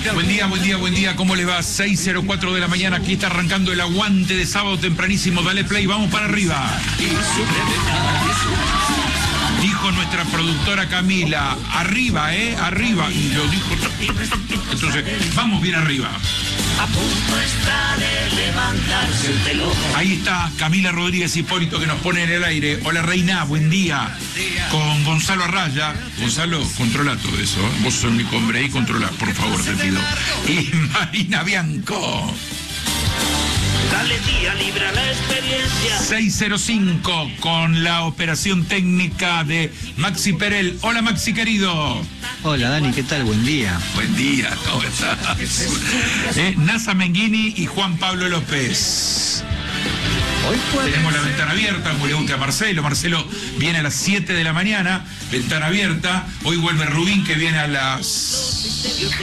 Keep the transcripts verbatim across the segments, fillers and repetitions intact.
Buen día, buen día, buen día. ¿Cómo le va? seis cero cuatro de la mañana. Aquí está arrancando el aguante de sábado tempranísimo. Dale play, vamos para arriba. Dijo nuestra productora Camila, arriba, ¿eh? Arriba. Y lo dijo. Entonces, vamos bien arriba. A punto está de levantarse el telón. Ahí está Camila Rodríguez Hipólito que nos pone en el aire. Hola Reina, buen día. Con Gonzalo Arraya. Gonzalo, controla todo eso, ¿eh? Vos sos el único hombre ahí, controla, por favor, te pido. Y Marina Bianco. Dale día, libra la experiencia. seis cero cinco con la operación técnica de Maxi Perel. Hola Maxi querido. Hola Dani, ¿qué tal? Buen día. Buen día, ¿cómo estás? Eh, Nasa Menghini y Juan Pablo López. Hoy tenemos la ventana abierta, como le gusta a Marcelo. Marcelo viene a las siete de la mañana, ventana abierta. Hoy vuelve Rubín, que viene a las...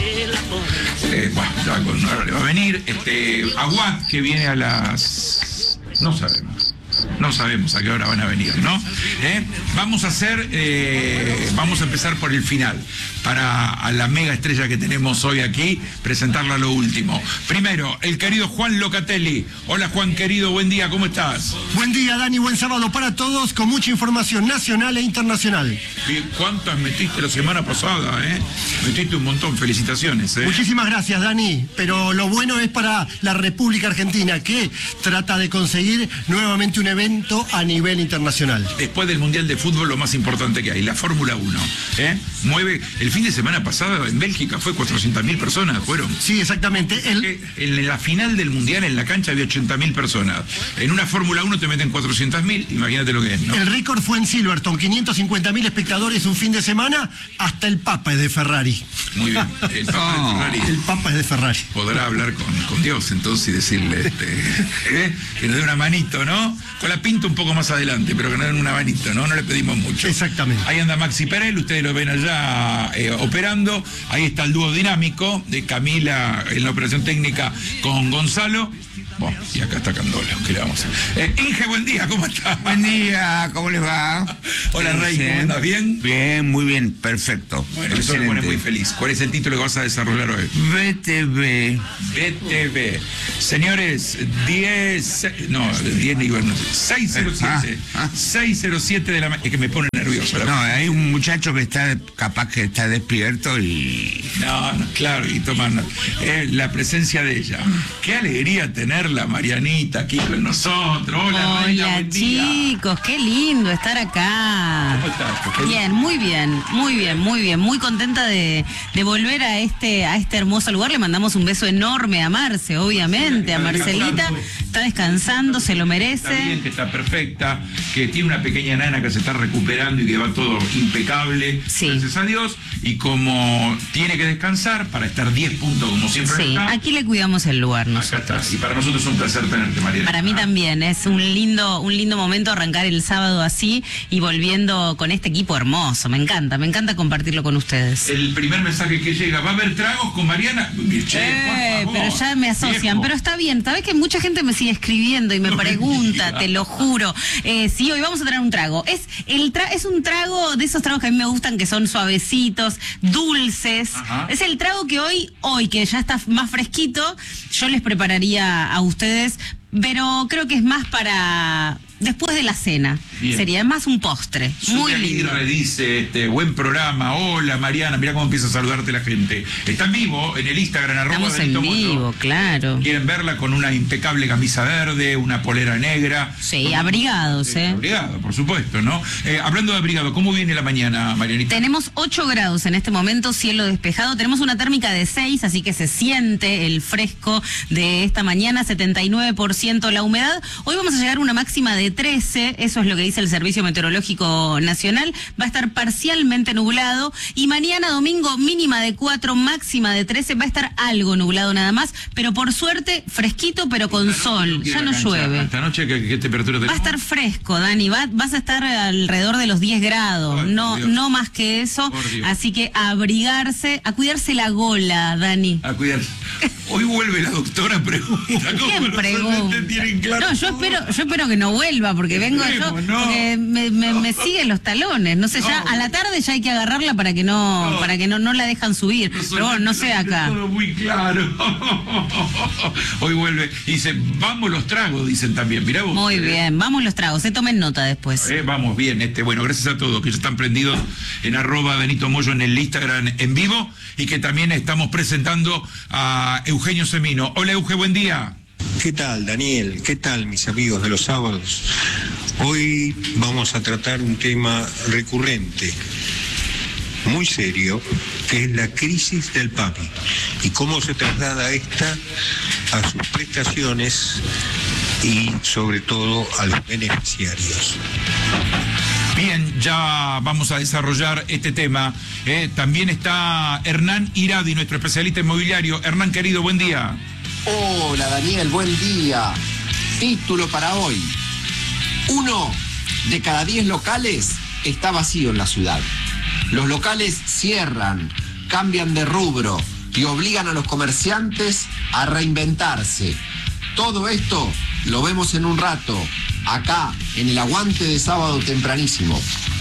Eh, bueno, ya con ahora le va a venir. Este, Aguad, que viene a las... No sabemos. No sabemos a qué hora van a venir, ¿no? ¿Eh? Vamos a hacer, eh, vamos a empezar por el final, para a la mega estrella que tenemos hoy aquí, presentarla lo último. Primero, el querido Juan Locatelli. Hola Juan querido, buen día, ¿cómo estás? Buen día Dani, buen sábado para todos, con mucha información nacional e internacional. ¿Cuántas metiste la semana pasada, eh? Metiste un montón, felicitaciones, eh. Muchísimas gracias Dani, pero lo bueno es para la República Argentina, que trata de conseguir nuevamente un evento a nivel internacional. Después del Mundial de Fútbol, lo más importante que hay, la Fórmula uno, ¿eh? Mueve, el fin de semana pasado en Bélgica fue cuatrocientas mil personas, fueron. Sí, exactamente. El... En la final del Mundial en la cancha había ochenta mil personas. En una Fórmula uno te meten cuatrocientas mil, imagínate lo que es, ¿no? El récord fue en Silverstone, quinientos cincuenta mil espectadores un fin de semana, hasta el Papa es de Ferrari. Muy bien, el Papa oh, de Ferrari. El Papa es de Ferrari. Podrá hablar con, con Dios entonces y decirle este, ¿eh? que nos dé una manito, ¿no? Con la pinta un poco más adelante, pero que nos den una manito, ¿no? No le pedimos mucho. Exactamente. Ahí anda Maxi Perel, ustedes lo ven allá eh, operando. Ahí está el dúo dinámico de Camila en la operación técnica con Gonzalo. Bueno, y acá está Candola, ¿qué le vamos a hacer? Eh, Inge, buen día, ¿cómo estás? Buen día, ¿cómo les va? Hola, Rey, ¿cómo andas? ¿Bien? Bien, muy bien, perfecto. Bueno, eso me pone muy feliz. ¿Cuál es el título que vas a desarrollar hoy? B T V. B T V. Señores, diez... No, diez ni bueno, seis cero siete. Ah, ah. seis cero siete de la mañana. Es que me pone nervioso. No, hay un muchacho que está, capaz que está despierto y... No, no, claro, y toman eh, la presencia de ella. Qué alegría tener la Marianita aquí con nosotros. Hola, Hola Reina, buen día. chicos, qué lindo estar acá. ¿Cómo estás? Bien, muy bien, muy bien, muy bien. Muy contenta de, de volver a este, a este hermoso lugar. Le mandamos un beso enorme a Marce, obviamente, a Marcelita. Está descansando, se lo merece. Está bien, que está perfecta, que tiene una pequeña nana que se está recuperando y que va todo impecable. Sí. Gracias a Dios. Y como tiene que descansar para estar diez puntos como siempre Sí, está. aquí le cuidamos el lugar Acá nosotros. estás. Y para nosotros es un placer tenerte, Mariana. Para mí también, es un lindo, un lindo momento arrancar el sábado así y volviendo con este equipo hermoso. Me encanta, me encanta compartirlo con ustedes. El primer mensaje que llega, ¿va a haber tragos con Mariana? Che, Eh, por favor, pero ya me asocian, viejo. pero está bien. Sabes que mucha gente me sigue escribiendo y me No me pregunta, digas. te lo juro. Eh, sí, hoy vamos a traer un trago. Es el tra es un trago de esos tragos que a mí me gustan, que son suavecitos, dulces. Ajá. Es el trago que hoy, hoy que ya está más fresquito, yo les prepararía a ustedes, pero creo que es más para después de la cena. Bien. Sería más un postre. Muy Zucca lindo. Aguirre dice, este, buen programa, hola Mariana, mira cómo empieza a saludarte la gente. Está en vivo en el Instagram, arroba Estamos en Benito Moto. vivo, claro. Quieren verla con una impecable camisa verde, una polera negra. Sí, abrigados, ¿eh? Abrigado, por supuesto, ¿no? Eh, hablando de abrigado, ¿cómo viene la mañana, Marianita? Tenemos ocho grados en este momento, cielo despejado. Tenemos una térmica de seis, así que se siente el fresco de esta mañana, setenta y nueve por ciento la humedad. Hoy vamos a llegar a una máxima de trece, eso es lo que dice el Servicio Meteorológico Nacional. Va a estar parcialmente nublado y mañana domingo mínima de cuatro, máxima de trece. Va a estar algo nublado nada más, pero por suerte fresquito, pero con sol. Ya no llueve. Esta noche, ¿qué, qué temperatura Va a tenemos? estar fresco, Dani. Va, vas a estar alrededor de los diez grados. Ay, no, por Dios. no más que eso. Por Dios. Así que a abrigarse, a cuidarse la gola, Dani. A cuidarse. Hoy vuelve la doctora pregunta. ¿Quién pregunta? Tienen claro no, yo espero, yo espero que no vuelva, porque vengo yo, no, porque me, me, no. me siguen los talones. No sé, No. ya a la tarde ya hay que agarrarla para que no, No. para que no, no la dejan subir. Pero bueno, no sé acá. Todo muy claro. Hoy vuelve. Y dice, vamos los tragos, dicen también. Mirá vos. Muy eh. bien, vamos los tragos, se tomen nota después. Eh, vamos bien, este, bueno, gracias a todos que ya están prendidos en arroba Benito Moyo en el Instagram en vivo y que también estamos presentando a Eugenio Semino. Hola Euge, buen día. ¿Qué tal, Daniel? ¿Qué tal, mis amigos de los sábados? Hoy vamos a tratar un tema recurrente, muy serio, que es la crisis del PAMI y cómo se traslada esta a sus prestaciones y sobre todo a los beneficiarios. Bien, ya vamos a desarrollar este tema. Eh, también está Hernán Iradi, nuestro especialista inmobiliario. Hernán, querido, buen día. Hola Daniel, buen día. Título para hoy. Uno de cada diez locales está vacío en la ciudad. Los locales cierran, cambian de rubro y obligan a los comerciantes a reinventarse. Todo esto lo vemos en un rato, acá, en el aguante de sábado tempranísimo.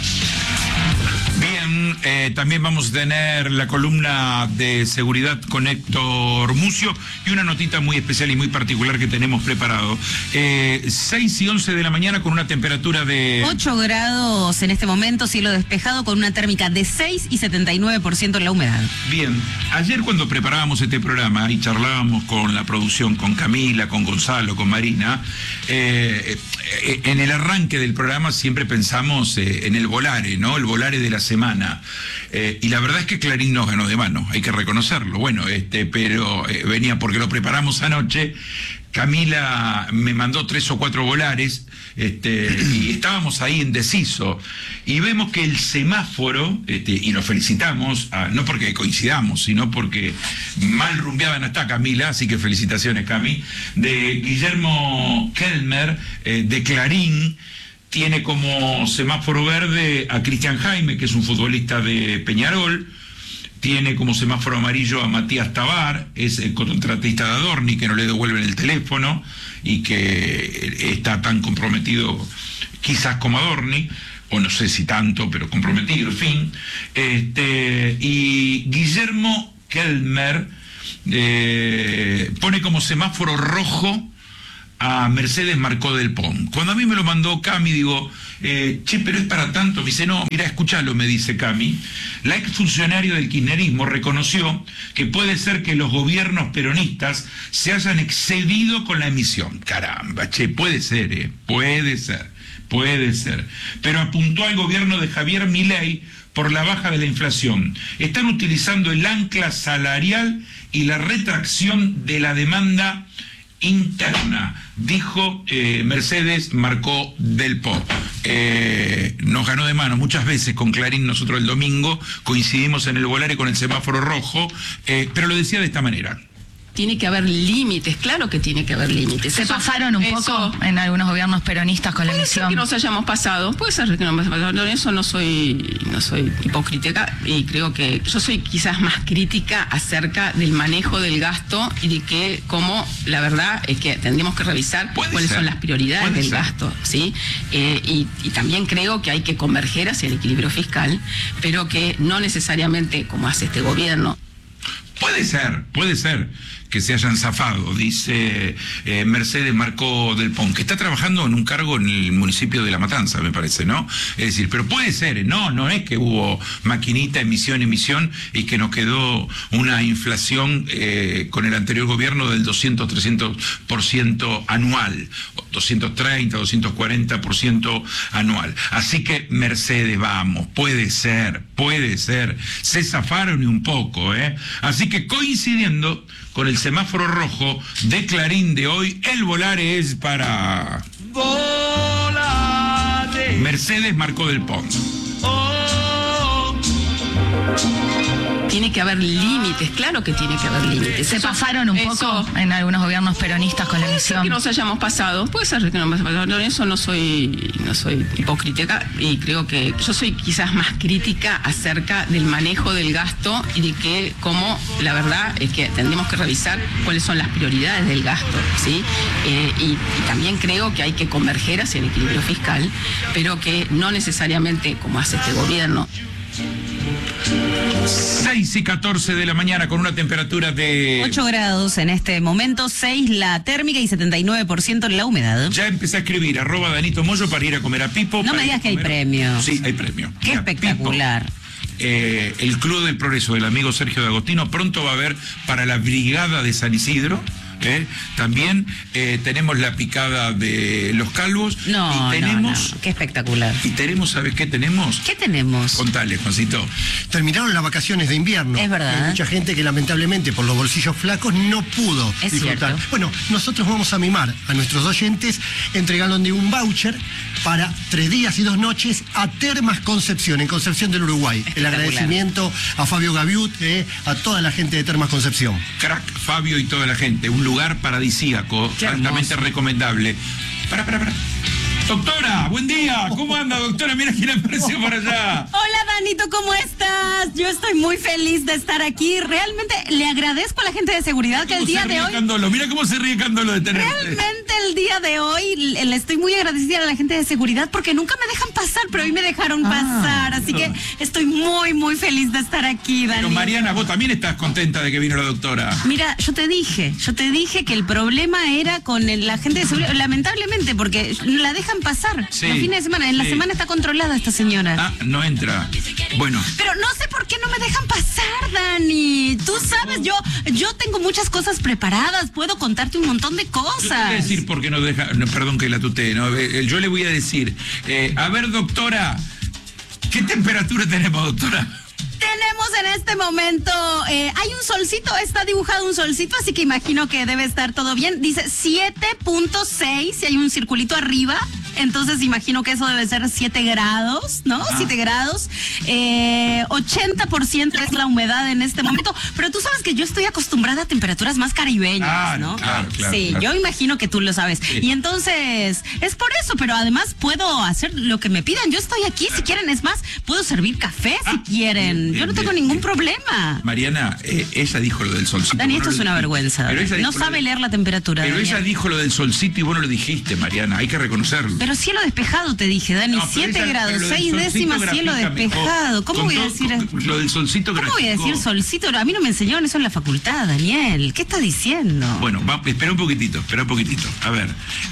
Bien, eh, también vamos a tener la columna de seguridad con Héctor Mucio y una notita muy especial y muy particular que tenemos preparado. Eh, seis y once de la mañana con una temperatura de... ocho grados en este momento, cielo despejado con una térmica de seis y setenta y nueve por ciento en la humedad. Bien, ayer cuando preparábamos este programa y charlábamos con la producción, con Camila, con Gonzalo, con Marina, eh, eh, en el arranque del programa siempre pensamos eh, en el volare, ¿no? El volare de la semana. Eh, y la verdad es que Clarín nos ganó de mano, hay que reconocerlo. Bueno, este, pero eh, venía porque lo preparamos anoche. Camila me mandó tres o cuatro volares, este, y estábamos ahí indeciso. Y vemos que el semáforo, este, y nos felicitamos, a, no porque coincidamos, sino porque mal rumbeada no está Camila, así que felicitaciones, Cami, de Guillermo Kelmer, eh, de Clarín. Tiene como semáforo verde a Cristian Jaime, que es un futbolista de Peñarol. Tiene como semáforo amarillo a Matías Tabar, es el contratista de Adorni, que no le devuelven el teléfono y que está tan comprometido quizás como Adorni, o no sé si tanto, pero comprometido, en fin. Este, y Guillermo Kelmer eh, pone como semáforo rojo a Mercedes Marcó del Pom. Cuando a mí me lo mandó Cami, digo, eh, che, pero es para tanto. Me dice, no, mira, escuchalo, me dice Cami. La exfuncionaria del kirchnerismo reconoció que puede ser que los gobiernos peronistas se hayan excedido con la emisión. Caramba, che, puede ser, eh, puede ser, puede ser. Pero apuntó al gobierno de Javier Milei por la baja de la inflación. Están utilizando el ancla salarial y la retracción de la demanda interna, dijo eh, Mercedes Marcó del Po. Eh, nos ganó de mano muchas veces con Clarín, nosotros el domingo coincidimos en el volare con el semáforo rojo, eh, pero lo decía de esta manera. Tiene que haber límites, claro que tiene que haber límites. Se Eso, pasaron un eso, poco en algunos gobiernos peronistas con la puede ser emisión. que nos hayamos pasado, puede ser que no nos hayamos pasado. En eso no soy, no soy hipocrítica y creo que yo soy quizás más crítica acerca del manejo del gasto y de que, como la verdad es que tendremos que revisar Puede cuáles ser. son las prioridades Puede del ser. gasto, ¿sí? Eh, y, y también creo que hay que converger hacia el equilibrio fiscal, pero que no necesariamente como hace este gobierno. Puede ser, puede ser que se hayan zafado, dice eh, Mercedes Marcó del Pon, que está trabajando en un cargo en el municipio de La Matanza, me parece, ¿no? Es decir, pero puede ser, ¿eh? no, no es que hubo maquinita, emisión, emisión, y que nos quedó una inflación eh, con el anterior gobierno del doscientos, trescientos por ciento anual, doscientos treinta, doscientos cuarenta por ciento anual. Así que Mercedes, vamos, puede ser, puede ser, se zafaron y un poco, ¿eh? Así que coincidiendo con el semáforo rojo de Clarín de hoy, el volare es para Volare. Mercedes Marcó del Pon. Oh. tiene que haber límites, claro que tiene que haber límites. Se Eso- pasaron un eso- poco en algunos gobiernos peronistas con la Puede ser emisión. que nos hayamos pasado, puede ser que nos hayamos pasado. En eso no soy, no soy hipócrita y creo que yo soy quizás más crítica acerca del manejo del gasto y de que, como la verdad es que tendremos que revisar cuáles son las prioridades del gasto, ¿sí? Eh, y, y también creo que hay que converger hacia el equilibrio fiscal, pero que no necesariamente, como hace este gobierno, seis y catorce de la mañana con una temperatura de... ocho grados en este momento, seis la térmica y setenta y nueve por ciento la humedad. Ya empecé a escribir arroba Danito Moyo para ir a comer a Pipo. No para me ir a digas que hay comer- premio. Sí, hay premio. Qué Mira, espectacular. Pipo, eh, el Club del Progreso del amigo Sergio de Agostino pronto va a haber para la Brigada de San Isidro. ¿eh? También eh, tenemos la picada de los calvos. No, y tenemos, no, no, qué espectacular. Y tenemos, ¿sabes qué tenemos? ¿Qué tenemos? Contale, Juancito. Terminaron las vacaciones de invierno. Es verdad. Hay mucha gente que lamentablemente por los bolsillos flacos no pudo Es disfrutar. cierto. Bueno, nosotros vamos a mimar a nuestros oyentes entregándole un voucher para tres días y dos noches a Termas Concepción, en Concepción del Uruguay. El Espectacular. agradecimiento a Fabio Gaviut, eh, a toda la gente de Termas Concepción. Crack, Fabio y toda la gente. Un lugar paradisíaco, Qué altamente hermoso. recomendable. Para, para, para. Doctora, buen día. ¿Cómo anda, doctora? Mira quién apareció por allá. Hola Danito, ¿cómo estás? Yo estoy muy feliz de estar aquí. Realmente le agradezco a la gente de seguridad que el ¿Cómo día se de ríe hoy... Cándolo? Mira cómo se ríe Cándolo de tenerte. Realmente el día de hoy le le estoy muy agradecida a la gente de seguridad porque nunca me dejan pasar, pero hoy me dejaron pasar. Así que estoy muy, muy feliz de estar aquí, Dani. Pero Mariana, vos también estás contenta de que vino la doctora. Mira, yo te dije, yo te dije que el problema era con el- la gente de seguridad, lamentablemente, porque la dejan pasar Sí, los fines de semana. En la sí. semana está controlada esta señora. Ah, no entra. Bueno, Pero no sé por qué no me dejan pasar, Dani. Tú sabes, yo, yo tengo muchas cosas preparadas, puedo contarte un montón de yo te voy a cosas. decir por qué no deja. No, perdón que la tutee, ¿no? Eh, Yo le voy a decir. eh, a ver, doctora, ¿qué temperatura tenemos, doctora? Tenemos en este momento, eh, hay un solcito, está dibujado un solcito, así que imagino que debe estar todo bien. Dice siete punto seis, y hay un circulito arriba, entonces imagino que eso debe ser siete grados, ¿no? Ah. siete grados. Eh, ochenta por ciento es la humedad en este momento, pero tú sabes que yo estoy acostumbrada a temperaturas más caribeñas, Claro, ¿no? claro, claro, sí, claro. yo imagino que tú lo sabes. Sí. Y entonces, es por eso, pero además puedo hacer lo que me pidan. Yo estoy aquí, si quieren, es más, puedo servir café si Ah, quieren. bien, Yo no bien, tengo bien, ningún bien. problema. Mariana, eh, ella dijo lo del solcito. Dani, vos esto no es lo una dijiste. vergüenza. Pero ella No dijo lo sabe del- leer la temperatura. Pero Daniel. ella dijo lo del solcito y vos no lo dijiste, Mariana. Hay que reconocerlo. Pero cielo despejado, te dije, Dani. No, pero siete ella- grados, pero lo del seis solcito décimas, cielo grafícame, despejado. o- ¿Cómo con voy a todo- decir? con- Lo del solcito ¿Cómo voy a graficó. decir solcito? A mí no me enseñaron eso en la facultad, Daniel. ¿Qué estás diciendo? Bueno, va, espera un poquitito, espera un poquitito. A ver,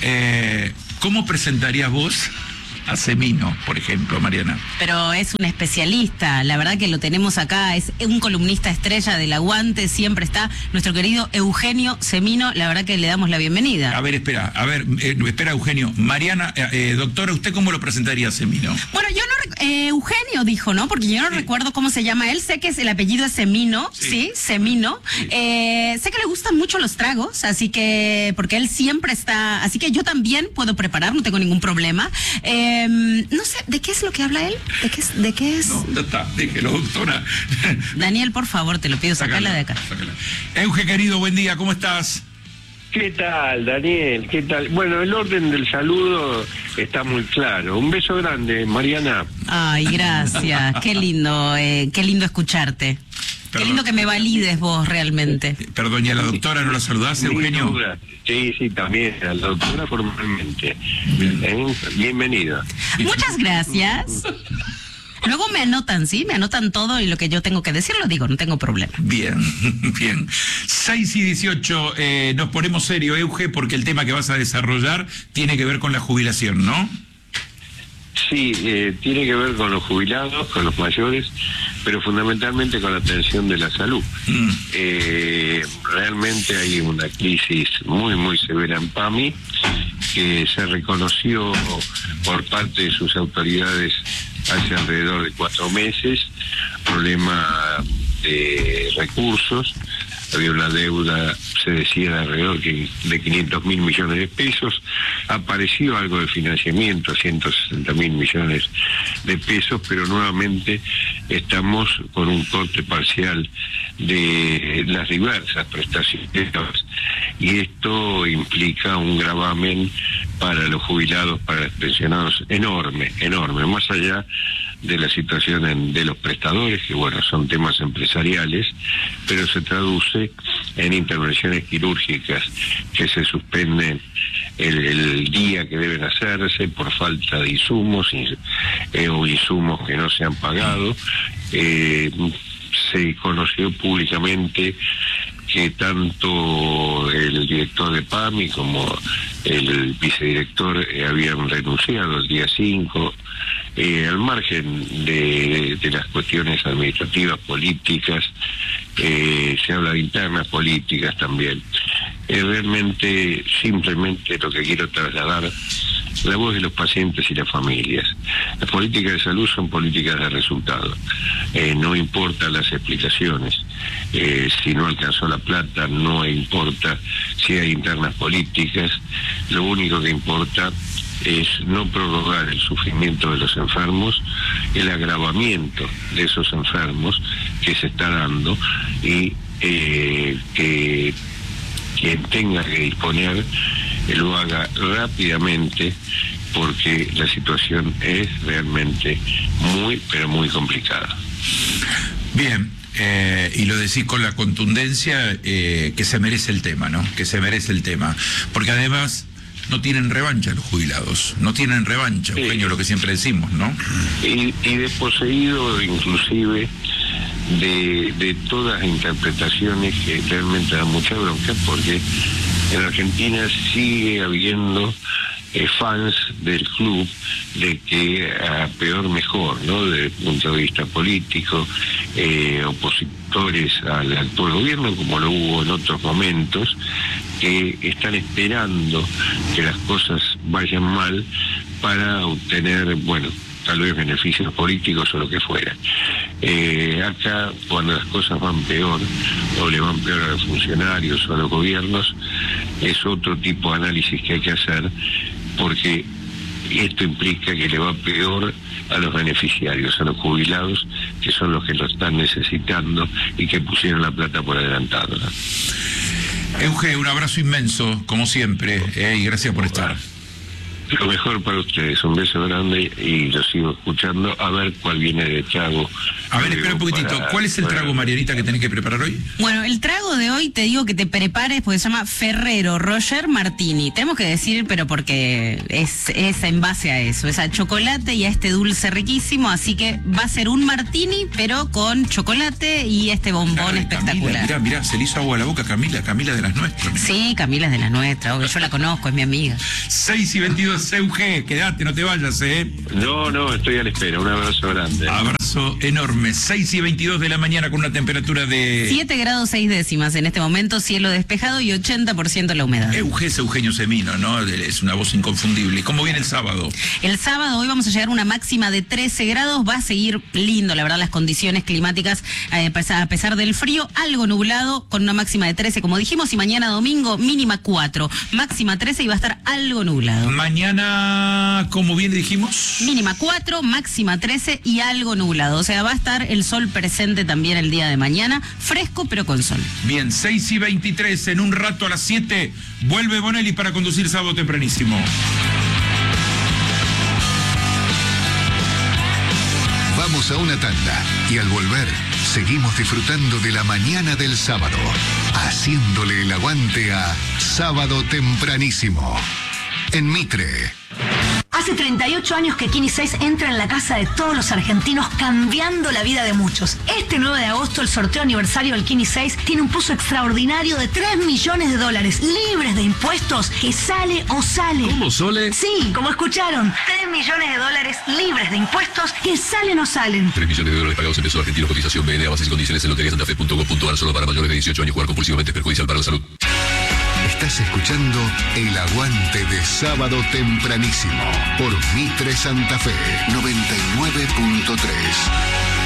eh, ¿cómo presentarías vos a Semino, por ejemplo, Mariana? Pero es un especialista, la verdad que lo tenemos acá, es un columnista estrella del Aguante, siempre está nuestro querido Eugenio Semino, la verdad que le damos la bienvenida. A ver, espera, a ver, eh, espera, Eugenio. Mariana, eh, eh, doctora, ¿usted cómo lo presentaría a Semino? Bueno, yo no, rec- eh, Eugenio dijo, ¿no? Porque yo no recuerdo cómo se llama él, sé que es, el apellido es Semino, Sí. sí, Semino. Eh, sé que le gustan mucho los tragos, así que, porque él siempre está, así que yo también puedo preparar, no tengo ningún problema. Eh, no sé, ¿de qué es lo que habla él? ¿De qué es? ¿De qué es? No, ya está, déjelo, doctora. Daniel, por favor, te lo pido, sacala de acá. sácala. Euge, querido, buen día, ¿cómo estás? ¿Qué tal, Daniel? ¿Qué tal? Bueno, el orden del saludo está muy claro. Un beso grande, Mariana. Ay, gracias, qué lindo, eh, qué lindo escucharte. Qué Perdón. lindo que me valides vos realmente. Perdón, ¿y a la doctora no la saludás, Eugenio? Sin duda. Sí, sí, también, a la doctora formalmente. ¿Eh? Bienvenida. Muchas gracias. Luego me anotan, ¿sí? Me anotan todo y lo que yo tengo que decir lo digo, no tengo problema. Bien, bien. seis y dieciocho, eh, nos ponemos serio, Euge, porque el tema que vas a desarrollar tiene que ver con la jubilación, ¿no? Sí, eh, tiene que ver con los jubilados, con los mayores, pero fundamentalmente con la atención de la salud. Mm. Eh, realmente hay una crisis muy, muy severa en PAMI, que se reconoció por parte de sus autoridades hace alrededor de cuatro meses, problema de recursos. Había una deuda, se decía, de alrededor que- de quinientos mil millones de pesos. Apareció algo de financiamiento, ciento sesenta mil millones de pesos, pero nuevamente estamos con un corte parcial de las diversas prestaciones y esto implica un gravamen para los jubilados, para los pensionados enorme, enorme, más allá de la situación en, de los prestadores, que bueno, son temas empresariales, pero se traduce en intervenciones quirúrgicas que se suspenden el, el día que deben hacerse por falta de insumos eh, o insumos que no se han pagado. Eh, se conoció públicamente que tanto el director de PAMI como el vicedirector eh, habían renunciado el día cinco, eh, al margen de, de las cuestiones administrativas, políticas, eh, se habla de internas políticas también. Eh, realmente, simplemente lo que quiero trasladar, la voz de los pacientes y las familias. Las políticas de salud son políticas de resultado. Eh, no importan las explicaciones. Eh, si no alcanzó la plata, no importa si hay internas políticas. Lo único que importa es no prorrogar el sufrimiento de los enfermos, el agravamiento de esos enfermos que se está dando y eh, que quien tenga que disponer lo haga rápidamente, porque la situación es realmente muy, pero muy complicada. Bien, eh, y lo decís con la contundencia eh, que se merece el tema, ¿no? Que se merece el tema, porque además no tienen revancha los jubilados, no tienen revancha, sí. Eugenio, lo que siempre decimos, ¿no? Y, y desposeído inclusive de, de todas las interpretaciones que realmente dan mucha bronca, porque en Argentina sigue habiendo eh, fans del club de que a peor mejor, ¿no? Desde el punto de vista político, eh, opositores al actual gobierno, como lo hubo en otros momentos, que están esperando que las cosas vayan mal para obtener, bueno, tal vez beneficios políticos o lo que fuera. Eh, acá, cuando las cosas van peor, o le van peor a los funcionarios o a los gobiernos, es otro tipo de análisis que hay que hacer, porque esto implica que le va peor a los beneficiarios, a los jubilados, que son los que lo están necesitando y que pusieron la plata por adelantado, ¿no? Euge, un abrazo inmenso, como siempre, eh, y gracias por estar. Lo mejor para ustedes, un beso grande y lo sigo escuchando, a ver cuál viene de trago. A ver, espera un poquitito, para, ¿cuál es el para... trago, Marianita, que tenés que preparar hoy? Bueno, el trago de hoy te digo que te prepares porque se llama Ferrero Roger Martini. Tenemos que decir, pero porque es, es en base a eso, es a chocolate y a este dulce riquísimo, así que va a ser un martini, pero con chocolate y este bombón Claro, espectacular. Mira, mira, se le hizo agua a la boca a Camila, Camila de las nuestras. Mira. Sí, Camila es de las nuestras, obvio, yo la conozco, es mi amiga. seis y veintidós, Euge, quedate, no te vayas, ¿eh? No, no, estoy a la espera, un abrazo grande. Abrazo enorme, seis y veintidós de la mañana con una temperatura de... siete grados seis décimas en este momento, cielo despejado y ochenta por ciento la humedad. Euge es Eugenio Semino, ¿no? Es una voz inconfundible. ¿Cómo viene el sábado? El sábado hoy vamos a llegar a una máxima de trece grados, va a seguir lindo, la verdad, las condiciones climáticas, eh, a pesar del frío, algo nublado, con una máxima de trece, como dijimos, y mañana domingo mínima cuatro, máxima trece y va a estar algo nublado. Mañana, como bien dijimos... Mínima cuatro, máxima trece y algo nublado, o sea, va a estar el sol presente también el día de mañana, fresco pero con sol. Bien, seis y veintitrés, en un rato a las siete, vuelve Bonelli para conducir sábado tempranísimo. Vamos a una tanda y al volver seguimos disfrutando de la mañana del sábado, haciéndole el aguante a Sábado Tempranísimo en Mitre. Hace treinta y ocho años que Kini seis entra en la casa de todos los argentinos, cambiando la vida de muchos. Este nueve de agosto, el sorteo aniversario del Kini seis tiene un puzo extraordinario de tres millones de dólares, libres de impuestos, que sale o sale. ¿Cómo, Sole? Sí, como escucharon, tres millones de dólares libres de impuestos, que salen o salen. tres millones de dólares pagados en pesos argentinos, cotización B N A, bases y condiciones en lotería santa fe punto com punto ar, solo para mayores de dieciocho años. Jugar compulsivamente es perjudicial para la salud. Estás escuchando El Aguante de Sábado Tempranísimo por Mitre Santa Fe noventa y nueve punto tres.